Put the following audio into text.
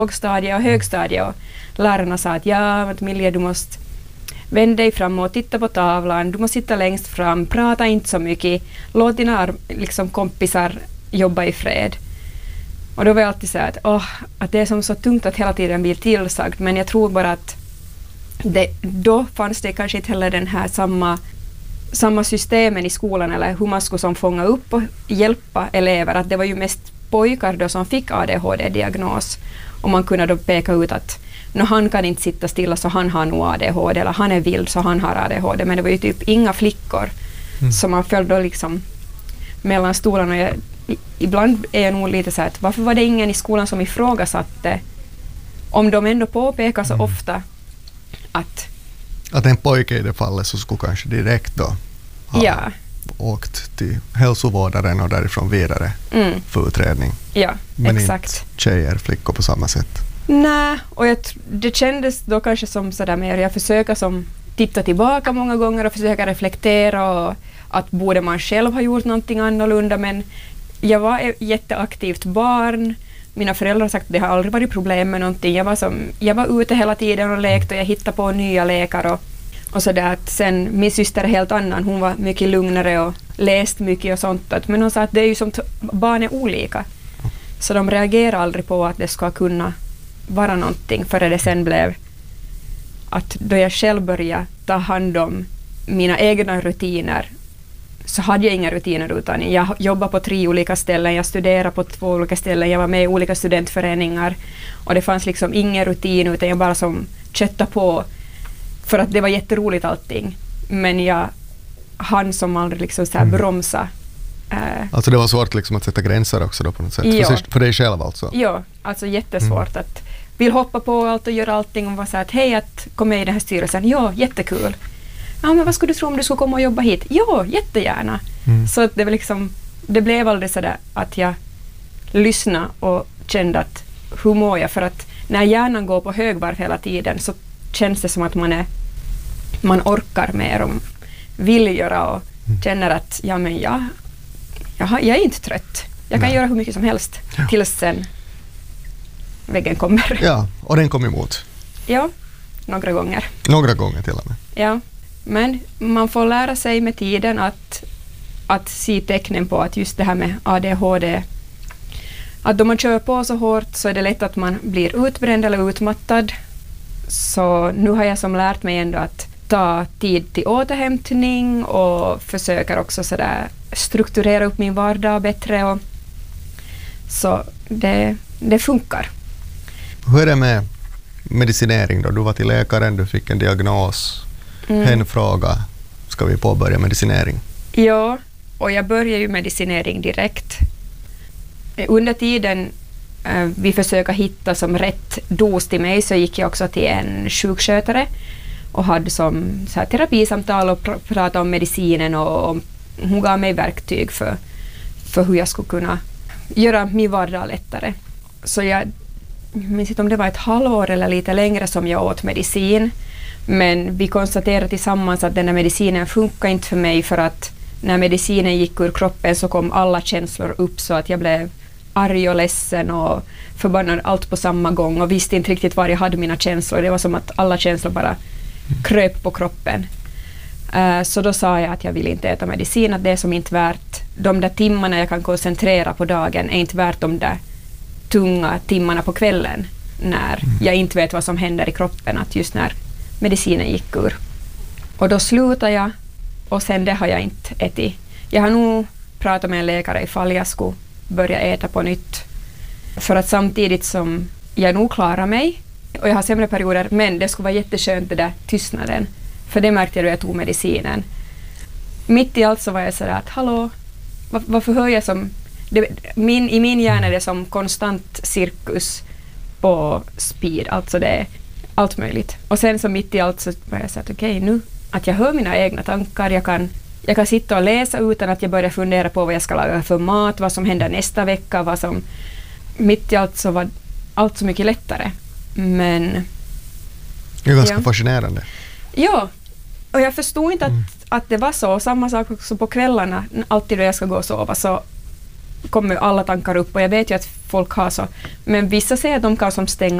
lågstadie och högstadie och lärarna sa att Milja, du måste vänd dig fram och titta på tavlan, du måste sitta längst fram, prata inte så mycket, låt dina liksom, kompisar jobba i fred. Och då var jag alltid så att det är som så tungt att hela tiden bli tillsagd, men jag tror bara att då fanns det kanske inte heller den här samma systemen i skolan eller hur man skulle som fånga upp och hjälpa elever, att det var ju mest pojkar då som fick ADHD-diagnos och man kunde då peka ut att han kan inte sitta stilla så han har nog ADHD eller han är vild så han har ADHD, men det var ju typ inga flickor som man följde då liksom mellan stolarna. Ibland är jag nog lite så här att varför var det ingen i skolan som ifrågasatte om de ändå påpekar så ofta att en pojke i det fallet så skulle kanske direkt då ha åkt till hälsovårdaren och därifrån vidare för utredning. Ja, men exakt. Inte tjejer, flickor på samma sätt. Nej, och det kändes då kanske som sådär mer, jag försöker som titta tillbaka många gånger och försöka reflektera och att borde man själv ha gjort någonting annorlunda, men jag var ett jätteaktivt barn. Mina föräldrar har sagt att det har aldrig varit problem med någonting. Jag var ute hela tiden och lekte och jag hittade på nya lekar och sådär. Sen min syster är helt annan. Hon var mycket lugnare och läste mycket och sånt. Men hon sa att det är ju som barn är olika. Så de reagerar aldrig på att det ska kunna vara någonting före det sen blev att då jag själv började ta hand om mina egna rutiner så hade jag inga rutiner utan jag jobbade på 3 olika ställen, jag studerade på 2 olika ställen, jag var med i olika studentföreningar och det fanns liksom ingen rutin utan jag bara som köttade på för att det var jätteroligt allting. Men jag hann som aldrig liksom så här bromsa. Alltså det var svårt liksom att sätta gränser också då på något sätt? Ja. För dig själv alltså? Ja, alltså jättesvårt att vill hoppa på allt och göra allting och vara så här att hej att kom med i den här styrelsen, ja jättekul. Ja, men vad skulle du tro om du skulle komma och jobba hit? Ja, jättegärna. Så att det var liksom, det blev aldrig så där att jag lyssnade och kände att hur mår jag? För att när hjärnan går på högvarv hela tiden så känns det som att man orkar mer och vill göra och känner att jag är inte trött. Jag kan göra hur mycket som helst tills sen väggen kommer. Ja, och den kom emot. Ja, några gånger. Några gånger till och med. Ja. Men man får lära sig med tiden att se tecknen på att just det här med ADHD, att om man kör på så hårt så är det lätt att man blir utbränd eller utmattad. Så nu har jag som lärt mig ändå att ta tid till återhämtning och försöker också så där strukturera upp min vardag bättre. Och så det funkar. Hur är det med medicinering då? Du var till läkaren, du fick en diagnos. En fråga, ska vi påbörja medicinering? Ja, och jag började ju medicinering direkt. Under tiden vi försöker hitta som rätt dos till mig så gick jag också till en sjukskötare och hade som så här terapisamtal och pratade om medicinen och hon gav mig verktyg för hur jag skulle kunna göra min vardag lättare. Så jag minns inte om det var ett halvår eller lite längre som jag åt medicin. Men vi konstaterade tillsammans att den här medicinen funkar inte för mig för att när medicinen gick ur kroppen så kom alla känslor upp så att jag blev arg och ledsen och förbannad allt på samma gång och visste inte riktigt var jag hade mina känslor. Det var som att alla känslor bara kröp på kroppen. Så då sa jag att jag vill inte äta medicin, att det är som inte värt de där timmarna jag kan koncentrera på dagen är inte värt de där tunga timmarna på kvällen när jag inte vet vad som händer i kroppen, att just när medicinen gick ur. Och då slutade jag och sen det har jag inte ätit. Jag har nog pratat med en läkare ifall jag skulle börja äta på nytt. För att samtidigt som jag nog klarar mig och jag har sämre perioder, men det skulle vara jätteskönt det där tystnaden. För det märkte jag då jag tog medicinen. Mitt i allt så var jag sådär att hallå, varför hör jag som... I min hjärna är det som konstant cirkus på speed, alltså det är allt möjligt. Och sen så mitt i allt så var jag så att okej, nu att jag hör mina egna tankar, jag kan sitta och läsa utan att jag börjar fundera på vad jag ska laga för mat, vad som händer nästa vecka, mitt i allt så var allt så mycket lättare. Men det är ganska fascinerande. Ja, och jag förstod inte att det var så. Samma sak också på kvällarna, alltid då jag ska gå och sova så kommer alla tankar upp och jag vet ju att folk har så. Men vissa säger att de kan som stänga